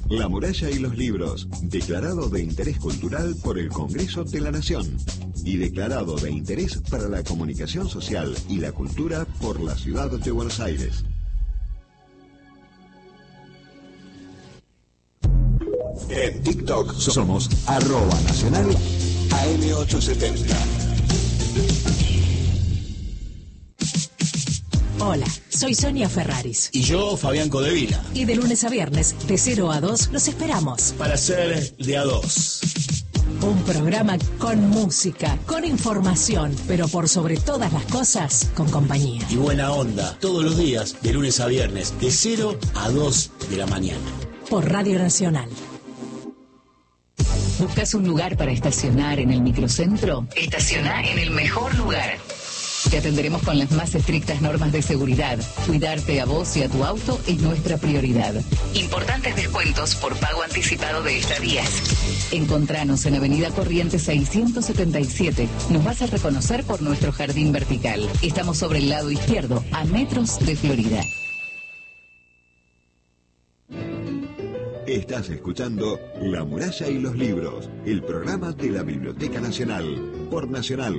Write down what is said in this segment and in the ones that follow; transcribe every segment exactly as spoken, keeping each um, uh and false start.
La Muralla y los Libros, declarado de interés cultural por el Congreso de la Nación y declarado de interés para la comunicación social y la cultura por la Ciudad de Buenos Aires. En TikTok somos arroba nacional A M ochocientos setenta. Hola, soy Sonia Ferraris. Y yo, Fabián Codevila. Y de lunes a viernes, de cero a dos, los esperamos. Para ser de a dos. Un programa con música, con información, pero por sobre todas las cosas, con compañía. Y buena onda, todos los días, de lunes a viernes, de cero a dos de la mañana. Por Radio Nacional. ¿Buscas un lugar para estacionar en el microcentro? Estaciona en el mejor lugar. Te atenderemos con las más estrictas normas de seguridad. Cuidarte a vos y a tu auto es nuestra prioridad. Importantes descuentos por pago anticipado de estadías. Encontranos en Avenida Corrientes seiscientos setenta y siete. Nos vas a reconocer por nuestro jardín vertical. Estamos sobre el lado izquierdo, a metros de Florida. Estás escuchando La Muralla y los Libros, el programa de la Biblioteca Nacional, por Nacional.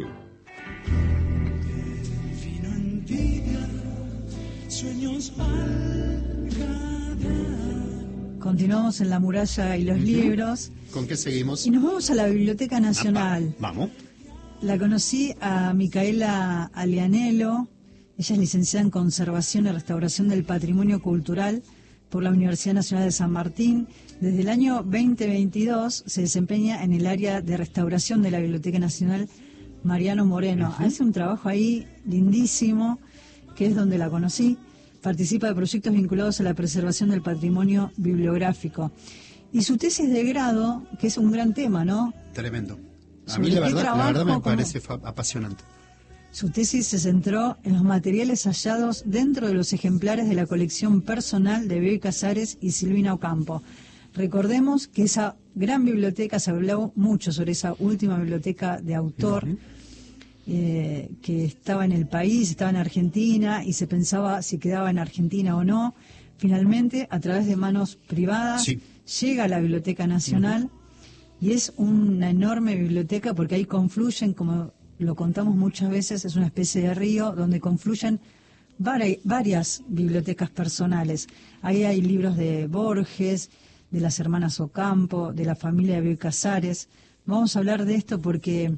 Continuamos en La Muralla y los uh-huh. Libros. ¿Con qué seguimos? Y nos vamos a la Biblioteca Nacional. Ah, vamos. La conocí a Micaela Alianello. Ella es licenciada en Conservación y Restauración del Patrimonio Cultural por la Universidad Nacional de San Martín. Desde el año veinte veintidós se desempeña en el área de restauración de la Biblioteca Nacional Mariano Moreno. Uh-huh. Hace un trabajo ahí lindísimo, que es donde la conocí. Participa de proyectos vinculados a la preservación del patrimonio bibliográfico. Y su tesis de grado, que es un gran tema, ¿no? Tremendo. A mí la verdad, la verdad me parece como... apasionante. Su tesis se centró en los materiales hallados dentro de los ejemplares de la colección personal de Bioy Casares y Silvina Ocampo. Recordemos que esa gran biblioteca, se habló mucho sobre esa última biblioteca de autor, uh-huh. eh, que estaba en el país, estaba en Argentina, y se pensaba si quedaba en Argentina o no. Finalmente, a través de manos privadas, sí. llega a la Biblioteca Nacional, uh-huh. y es una enorme biblioteca porque ahí confluyen, como lo contamos muchas veces, es una especie de río donde confluyen vari, varias bibliotecas personales. Ahí hay libros de Borges, de las hermanas Ocampo, de la familia de Bioy Casares. Vamos a hablar de esto porque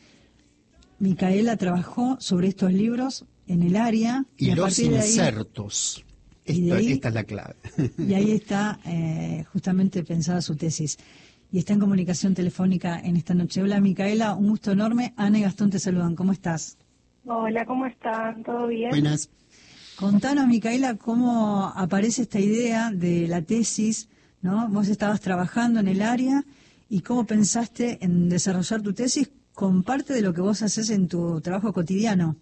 Micaela trabajó sobre estos libros en el área. Y, y los insertos. Ahí, Esto, ahí, esta es la clave. Y ahí está eh, justamente pensada su tesis. Y está en comunicación telefónica en esta noche. Hola Micaela, un gusto enorme. Ana y Gastón te saludan. ¿Cómo estás? Hola, ¿cómo están? ¿Todo bien? Buenas. Contanos, Micaela, cómo aparece esta idea de la tesis, ¿no? Vos estabas trabajando en el área y cómo pensaste en desarrollar tu tesis con parte de lo que vos haces en tu trabajo cotidiano.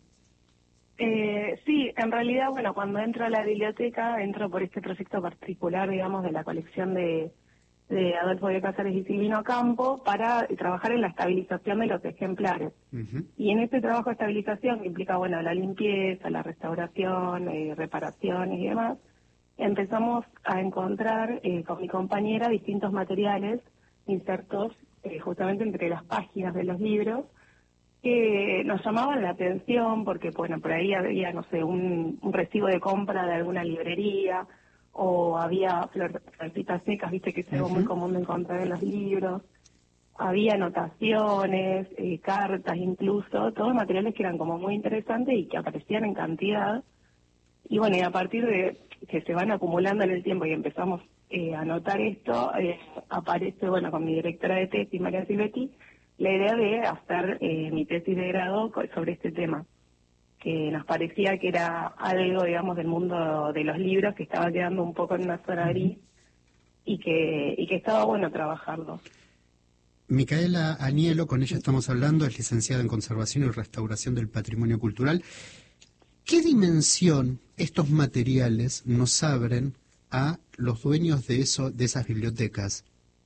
Eh, sí, en realidad, bueno, cuando entro a la biblioteca, entro por este proyecto particular, digamos, de la colección de... de Adolfo Bioy Casares y Silvina Ocampo para trabajar en la estabilización de los ejemplares. Uh-huh. Y en este trabajo de estabilización, que implica, bueno, la limpieza, la restauración, eh, reparaciones y demás, empezamos a encontrar eh, con mi compañera distintos materiales insertos eh, justamente entre las páginas de los libros que nos llamaban la atención porque, bueno, por ahí había, no sé, un, un recibo de compra de alguna librería, o había florcitas secas, viste que es algo uh-huh. muy común de encontrar en los libros, había anotaciones, eh, cartas incluso, todos materiales que eran como muy interesantes y que aparecían en cantidad. Y bueno, y a partir de que se van acumulando en el tiempo y empezamos eh, a anotar esto, eh, aparece, bueno, con mi directora de tesis, María Silvetti, la idea de hacer eh, mi tesis de grado sobre este tema, que nos parecía que era algo, digamos, del mundo de los libros que estaba quedando un poco en una zona gris y que, y que estaba bueno trabajarlo. Micaela Alianello, con ella estamos hablando, es licenciada en Conservación y Restauración del Patrimonio Cultural. ¿Qué dimensión estos materiales nos abren a los dueños de eso, de esas bibliotecas?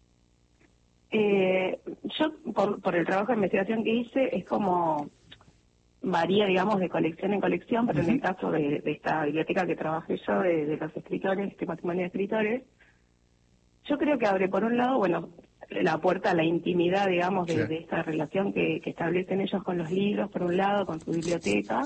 Eh, yo, por, por el trabajo de investigación que hice, es como... varía, digamos, de colección en colección, pero uh-huh. en el caso de, de esta biblioteca que trabajé yo, de, de los escritores, este patrimonio de escritores, yo creo que abre, por un lado, bueno, la puerta a la intimidad, digamos, de, de esta relación que, que establecen ellos con los libros, por un lado, con su biblioteca,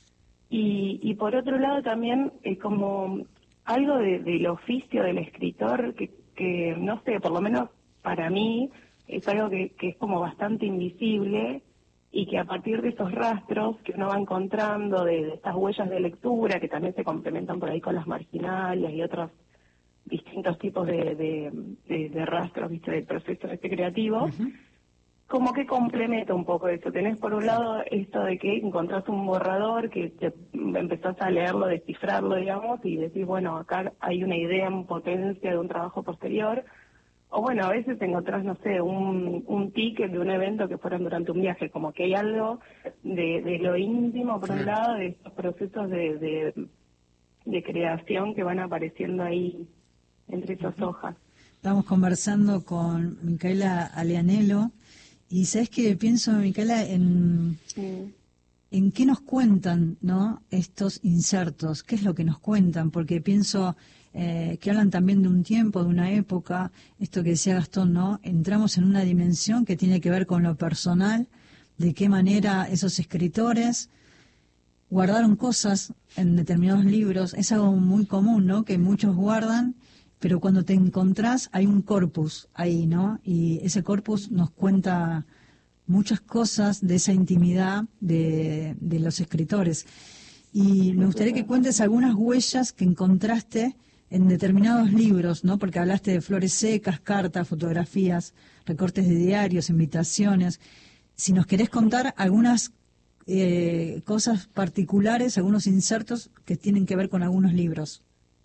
y, y por otro lado también es como algo de, del oficio del escritor que, que, no sé, por lo menos para mí, es algo que, que es como bastante invisible, y que a partir de esos rastros que uno va encontrando, de, de estas huellas de lectura, que también se complementan por ahí con las marginales y otros distintos tipos de, de, de, de rastros, ¿viste?, del proceso este creativo, uh-huh. como que complementa un poco eso. Tenés por un lado esto de que encontrás un borrador, que te empezás a leerlo, descifrarlo, digamos, y decís, bueno, acá hay una idea en potencia de un trabajo posterior. O bueno, a veces encontrás, no sé, un, un ticket de un evento que fueron durante un viaje, como que hay algo de, de lo íntimo, por un lado, de estos procesos de, de, de creación que van apareciendo ahí entre esas hojas. Estamos conversando con Micaela Aleanello, y ¿sabes qué pienso, Micaela, en, sí. en qué nos cuentan, ¿no?, estos insertos? ¿Qué es lo que nos cuentan? Porque pienso... Eh, que hablan también de un tiempo, de una época, esto que decía Gastón, ¿no? Entramos en una dimensión que tiene que ver con lo personal, de qué manera esos escritores guardaron cosas en determinados libros. Es algo muy común, ¿no?, que muchos guardan, pero cuando te encontrás hay un corpus ahí, ¿no? Y ese corpus nos cuenta muchas cosas de esa intimidad de, de los escritores. Y me gustaría que cuentes algunas huellas que encontraste en determinados libros, ¿no? Porque hablaste de flores secas, cartas, fotografías, recortes de diarios, invitaciones. Si nos querés contar algunas eh, cosas particulares, algunos insertos que tienen que ver con algunos libros.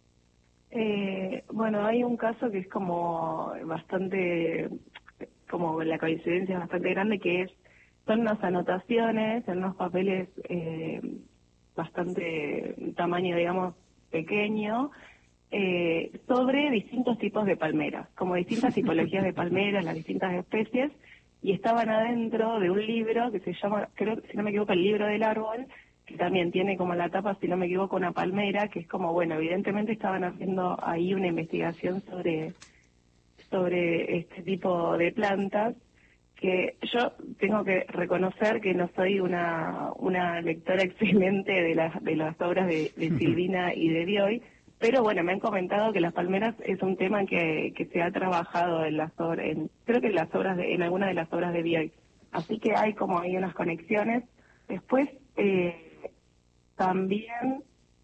Eh, bueno, hay un caso que es como bastante, como la coincidencia es bastante grande, que es, son unas anotaciones en unos papeles eh, bastante tamaño, digamos, pequeño, Eh, sobre distintos tipos de palmeras, como distintas tipologías de palmeras, las distintas especies, y estaban adentro de un libro que se llama, creo, si no me equivoco, el libro del árbol, que también tiene como la tapa, si no me equivoco, una palmera, que es como, bueno, evidentemente estaban haciendo ahí una investigación sobre, sobre este tipo de plantas, que yo tengo que reconocer que no soy una, una lectora excelente de las, de las obras de, de Silvina y de Bioy, pero bueno, me han comentado que las palmeras es un tema que, que se ha trabajado en las obras, en, creo que en las obras de, en alguna de las obras de Bioy. Así que hay como hay unas conexiones. Después eh, también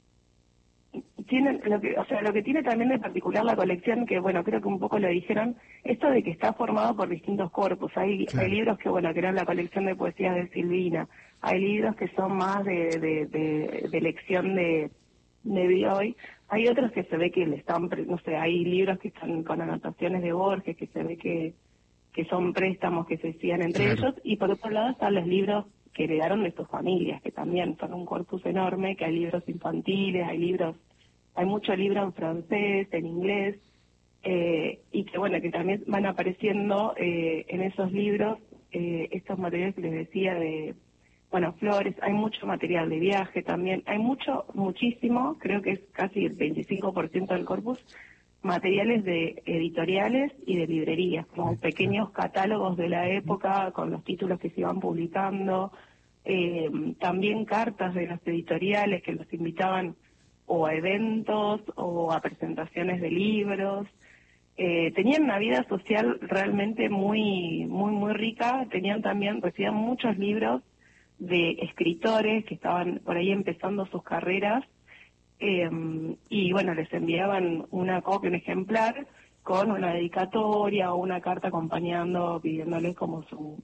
tienen lo que, o sea, lo que tiene también de particular la colección, que bueno, creo que un poco lo dijeron, esto de que está formado por distintos corpus. Hay, claro. hay libros que bueno, que eran la colección de poesías de Silvina, hay libros que son más de, de, de, de lección de de Bioy, hay otros que se ve que le están, no sé, hay libros que están con anotaciones de Borges, que se ve que, que son préstamos que se hacían entre claro. ellos, y por otro lado están los libros que heredaron de sus familias, que también son un corpus enorme, que hay libros infantiles, hay libros, hay mucho libro en francés, en inglés, eh, y que bueno, que también van apareciendo eh, en esos libros eh, estos materiales que les decía de bueno, flores, hay mucho material de viaje también, hay mucho, muchísimo, creo que es casi el veinticinco por ciento del corpus, materiales de editoriales y de librerías, como pequeños catálogos de la época con los títulos que se iban publicando, eh, también cartas de las editoriales que los invitaban o a eventos o a presentaciones de libros. Eh, tenían una vida social realmente muy, muy, muy rica, tenían también, recibían muchos libros de escritores que estaban por ahí empezando sus carreras, eh, y bueno, les enviaban una copia, un ejemplar, con una dedicatoria o una carta acompañando, pidiéndoles como su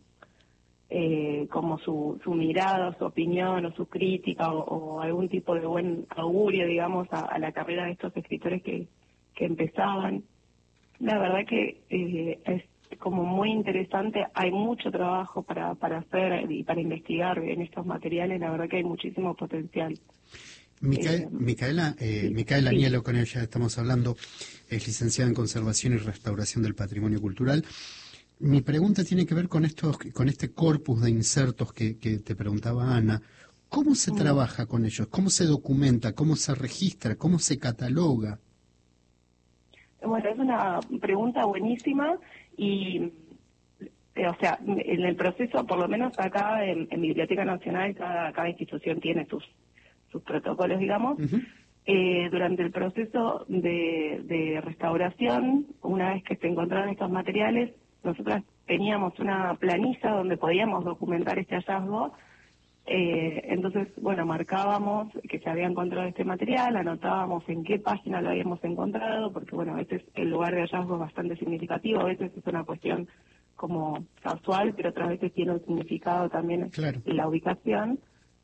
eh, como su, su mirada, su opinión o su crítica o, o algún tipo de buen augurio, digamos, a, a la carrera de estos escritores que, que empezaban. La verdad que eh, es como muy interesante, hay mucho trabajo para, para hacer y para investigar en estos materiales, la verdad que hay muchísimo potencial. Micael, eh, Micaela, eh, sí, Micaela sí. Aniello, con ella estamos hablando, es licenciada en Conservación y Restauración del Patrimonio Cultural. Mi pregunta tiene que ver con estos, con este corpus de insertos que, que te preguntaba Ana. ¿Cómo se mm. trabaja con ellos? ¿Cómo se documenta? ¿Cómo se registra? ¿Cómo se cataloga? Bueno, es una pregunta buenísima y, eh, o sea, en el proceso, por lo menos acá en, en Biblioteca Nacional, cada, cada institución tiene sus, sus protocolos, digamos. Uh-huh. Eh, durante el proceso de, de restauración, una vez que se encontraron estos materiales, nosotras teníamos una planilla donde podíamos documentar este hallazgo. Eh, entonces, bueno, marcábamos que se había encontrado este material, anotábamos en qué página lo habíamos encontrado, porque, bueno, a veces el lugar de hallazgo es bastante significativo, a veces es una cuestión como casual, pero otras veces tiene un significado también claro. en la ubicación.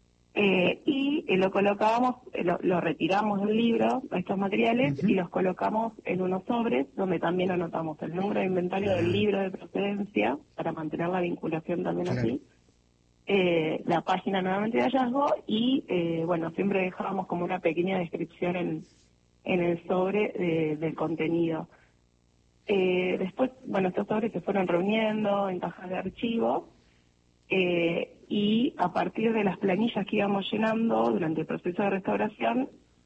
Eh, y eh, lo colocábamos, eh, lo, lo retiramos del libro, estos materiales, uh-huh. y los colocamos en unos sobres, donde también anotamos el número de inventario uh-huh. del libro de procedencia, para mantener la vinculación también claro. así. Eh, la página nuevamente de hallazgo y, eh, bueno, siempre dejábamos como una pequeña descripción en, en el sobre de, del contenido. Eh, después, bueno, estos sobres se fueron reuniendo en cajas de archivo eh, y a partir de las planillas que íbamos llenando durante el proceso de restauración,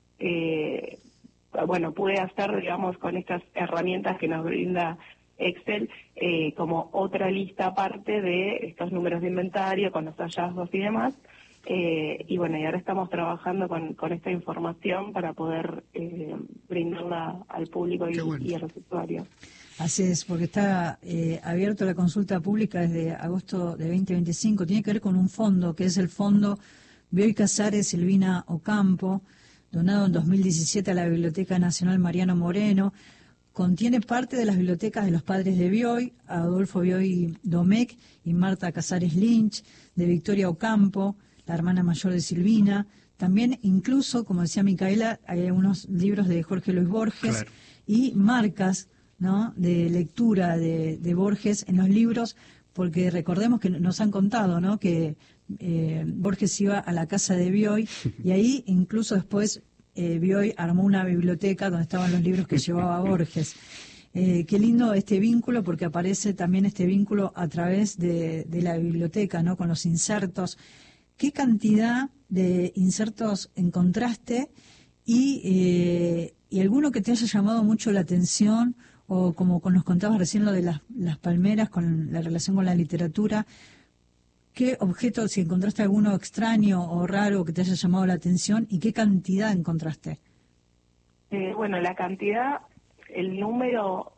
eh, bueno, pude hacer, digamos, con estas herramientas que nos brinda Excel, eh, como otra lista aparte de estos números de inventario con los hallazgos y demás. Eh, y bueno, y ahora estamos trabajando con, con esta información para poder eh, brindarla al público y, bueno. y a los usuarios. Así es, porque está eh, abierto la consulta pública desde agosto de veinte veinticinco. Tiene que ver con un fondo, que es el fondo Bioy Casares Silvina Ocampo, donado en dos mil diecisiete a la Biblioteca Nacional Mariano Moreno. Contiene parte de las bibliotecas de los padres de Bioy, Adolfo Bioy Domecq y Marta Casares Lynch, de Victoria Ocampo, la hermana mayor de Silvina. También incluso, como decía Micaela, hay unos libros de Jorge Luis Borges claro. y marcas, ¿no?, de lectura de, de Borges en los libros, porque recordemos que nos han contado, ¿no?, que eh, Borges iba a la casa de Bioy y ahí incluso después Eh, Bioy armó una biblioteca donde estaban los libros que llevaba Borges. Eh, qué lindo este vínculo, porque aparece también este vínculo a través de, de la biblioteca, ¿no?, con los insertos. ¿Qué cantidad de insertos encontraste y, eh, y alguno que te haya llamado mucho la atención, o como nos contabas recién lo de las, las palmeras, con la relación con la literatura? ¿Qué objeto, si encontraste alguno extraño o raro que te haya llamado la atención, y qué cantidad encontraste? Eh, bueno, la cantidad, el número,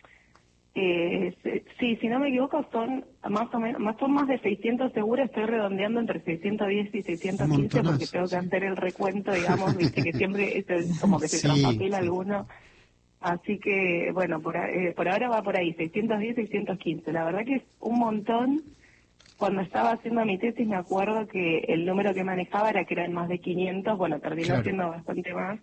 eh, sí, si no me equivoco, son más o menos, más son más de seiscientos seguro, estoy redondeando entre seiscientos diez y seiscientos quince porque tengo que hacer el recuento, digamos, viste que siempre es como que se sí, traspapela sí. alguno. Así que, bueno, por, eh, por ahora va por ahí, seiscientos diez, seiscientos quince. La verdad que es un montón. Cuando estaba haciendo mi tesis me acuerdo que el número que manejaba era que eran más de quinientos, bueno, terminó claro. siendo bastante más.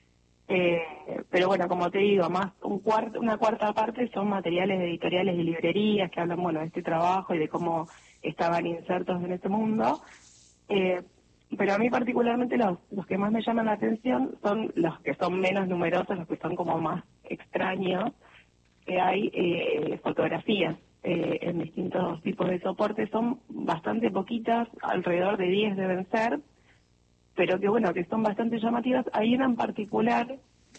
Eh, pero bueno, como te digo, más un cuarto, una cuarta parte son materiales de editoriales y librerías que hablan, bueno, de este trabajo y de cómo estaban insertos en este mundo. Eh, pero a mí particularmente los, los que más me llaman la atención son los que son menos numerosos, los que son como más extraños, que hay eh, fotografías. Eh, en distintos tipos de soportes, son bastante poquitas, alrededor de diez deben ser, pero que bueno, que son bastante llamativas. Hay una en particular,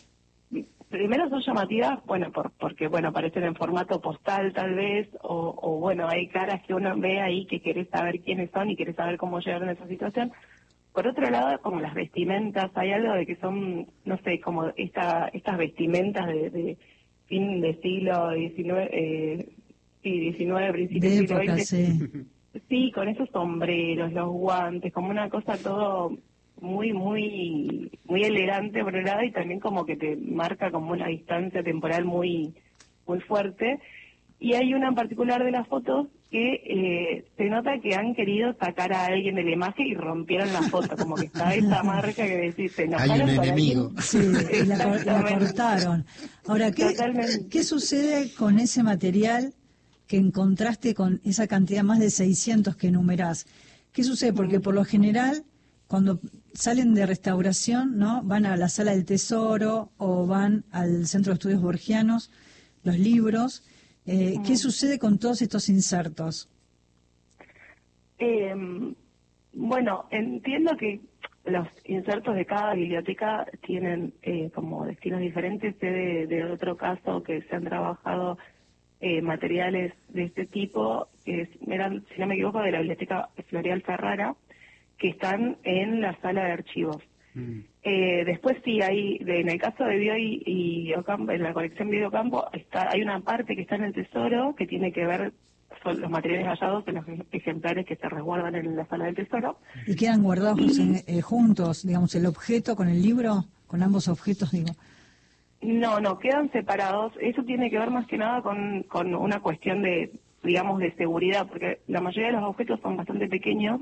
primero son llamativas, bueno, por, porque bueno, aparecen en formato postal tal vez, o, o bueno, hay caras que uno ve ahí que querés saber quiénes son y querés saber cómo llegaron a esa situación. Por otro lado, como las vestimentas, hay algo de que son, no sé, como esta estas vestimentas de, de fin de siglo diecinueve, eh, sí, diecinueve, principios del siglo veinte. Sí. Sí, con esos sombreros, los guantes, como una cosa todo muy, muy, muy elegante por un lado, y también como que te marca como una distancia temporal muy, muy fuerte. Y hay una en particular de las fotos que eh, se nota que han querido sacar a alguien de la imagen y rompieron la foto, como que está esa marca que decís, se enojaron. Hay un enemigo. Sí, la, la cortaron. Ahora, ¿qué, ¿qué sucede con ese material que encontraste, con esa cantidad más de seiscientos que enumerás? ¿Qué sucede? Porque por lo general, cuando salen de restauración, ¿no?, van a la Sala del Tesoro o van al Centro de Estudios Borgianos, los libros. Eh, ¿Qué sucede con todos estos insertos? Eh, bueno, entiendo que los insertos de cada biblioteca tienen eh, como destinos diferentes. Sé de, de otro caso que se han trabajado eh, materiales de este tipo, que es, eran, si no me equivoco, de la Biblioteca Floreal Ferrara, que están en la sala de archivos. Mm. Eh, después sí hay, de, en el caso de Bio y, y Ocampo, en la colección Bio y Ocampo, está, hay una parte que está en el Tesoro que tiene que ver son los materiales hallados en los ejemplares que se resguardan en la sala del Tesoro. ¿Y quedan guardados en, eh, juntos, digamos, el objeto con el libro, con ambos objetos, digo? No, no, quedan separados. Eso tiene que ver más que nada con, con una cuestión de, digamos, de seguridad, porque la mayoría de los objetos son bastante pequeños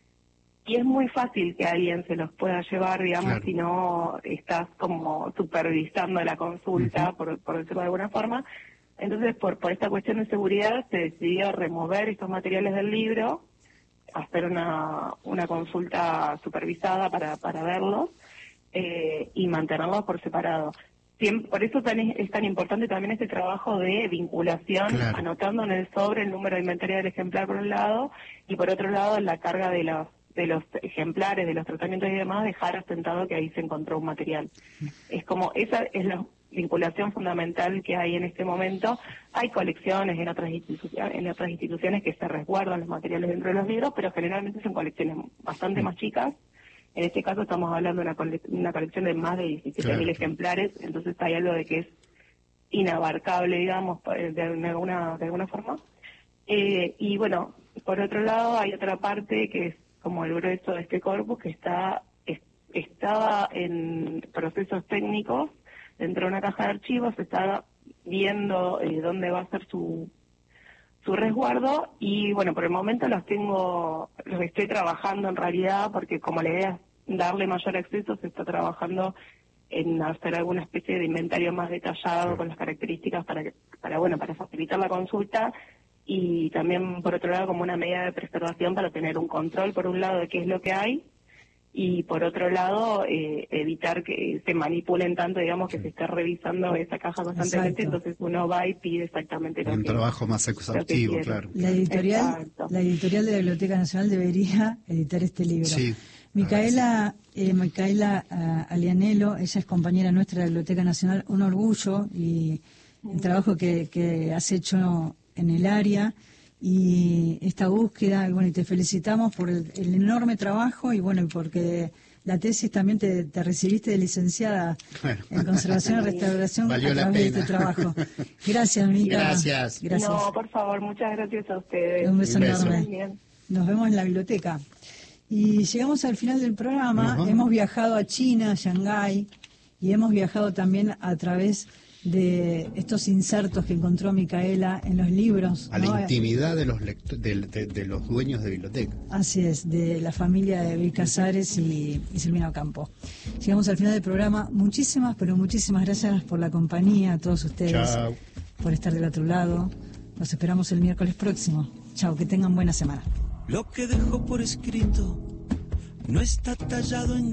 y es muy fácil que alguien se los pueda llevar, digamos, claro, si no estás como supervisando la consulta, uh-huh, por, por decirlo de alguna forma. Entonces, por, por esta cuestión de seguridad, se decidió remover estos materiales del libro, hacer una, una consulta supervisada para, para verlos eh, y mantenerlos por separado. Siempre, por eso tan, es tan importante también este trabajo de vinculación, claro, anotando en el sobre el número de inventario del ejemplar por un lado, y por otro lado la carga de los, de los ejemplares, de los tratamientos y demás, dejar asentado que ahí se encontró un material. Es como, esa es la vinculación fundamental que hay en este momento. Hay colecciones en otras instituciones, en otras instituciones que se resguardan los materiales dentro de los libros, pero generalmente son colecciones bastante más chicas. En este caso estamos hablando de una, cole una colección de más de diecisiete mil claro, ejemplares, entonces hay algo de que es inabarcable, digamos, de alguna, de alguna forma. Eh, y bueno, por otro lado hay otra parte que es como el grueso de este corpus, que está es, estaba en procesos técnicos dentro de una caja de archivos, se está viendo eh, dónde va a ser su su resguardo, y bueno, por el momento los tengo, los estoy trabajando en realidad, porque como la idea es darle mayor acceso, se está trabajando en hacer alguna especie de inventario más detallado, sí, con las características para que, para bueno, para facilitar la consulta, y también por otro lado como una medida de preservación para tener un control por un lado de qué es lo que hay, y por otro lado eh, evitar que se manipulen tanto, digamos, que sí, se esté revisando esa caja constantemente. Exacto. Entonces uno va y pide exactamente lo un que un trabajo más exhaustivo, claro. La editorial, la editorial de la Biblioteca Nacional debería editar este libro. Sí, Micaela, eh, Micaela uh, Alianello, ella es compañera nuestra de la Biblioteca Nacional, un orgullo y el trabajo que, que has hecho en el área y esta búsqueda, y bueno, y te felicitamos por el, el enorme trabajo, y bueno, y porque la tesis también te, te recibiste de licenciada bueno, en conservación y restauración valió a través de este trabajo. Gracias, Mica. Gracias. Gracias. No, por favor, muchas gracias a ustedes. Un beso, Un beso. enorme. Nos vemos en la biblioteca. Y llegamos al final del programa. Uh-huh. Hemos viajado a China, a Shanghái, y hemos viajado también a través de estos insertos que encontró Micaela en los libros. A ¿no? la intimidad de los, de, de, de los dueños de biblioteca. Así es, de la familia de Evi Casares y, y Silvina Ocampo. Llegamos al final del programa. Muchísimas, pero muchísimas gracias por la compañía, a todos ustedes. Chao. Por estar del otro lado. Los esperamos el miércoles próximo. Chao, que tengan buena semana. Lo que dejó por escrito no está tallado en